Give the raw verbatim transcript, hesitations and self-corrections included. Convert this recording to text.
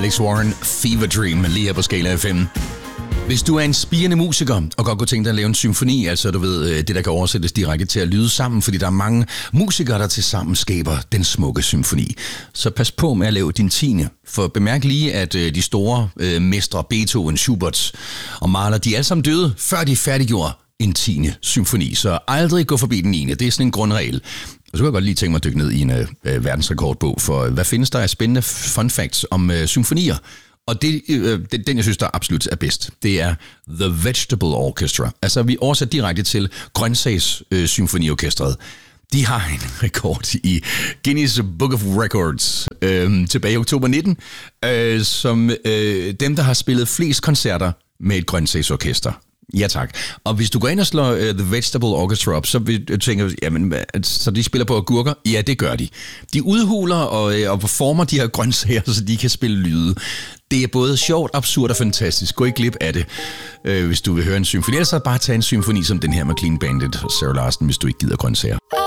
Alex Warren, Fever Dream, lige her på Skala F M. Hvis du er en spirende musiker og godt kunne tænke dig at lave en symfoni, altså du ved, det der kan oversættes direkte til at lyde sammen, fordi der er mange musikere, der til sammen skaber den smukke symfoni, så pas på med at lave din tiende. For bemærk lige, at de store øh, mestre, Beethoven, Schubert og Mahler, de er alle sammen døde, før de færdiggjorde en tiende symfoni. Så aldrig gå forbi den niende. Det er sådan en grundregel. Og så kunne jeg godt lige tænke mig at dykke ned i en øh, verdensrekordbog, for hvad findes der af spændende fun facts om øh, symfonier? Og det, øh, den, jeg synes, der absolut er bedst, det er The Vegetable Orchestra. Altså, vi oversætter direkte til Grøntsags øh, Symfoniorkestret. De har en rekord i Guinness Book of Records øh, tilbage i oktober nitten, øh, som øh, dem, der har spillet flest koncerter med et grøntsagsorkester. Ja tak. Og hvis du går ind og slår uh, The Vegetable Orchestra op, så vil du tænke, jamen, så de spiller på agurker? Ja, det gør de. De udhuler og, og former de her grøntsager, så de kan spille lyde. Det er både sjovt, absurd og fantastisk. Gå ikke glip af det, øh, hvis du vil høre en symfoni. Ellers så bare tage en symfoni som den her med Clean Bandit og Sarah Larsen, hvis du ikke gider grøntsager.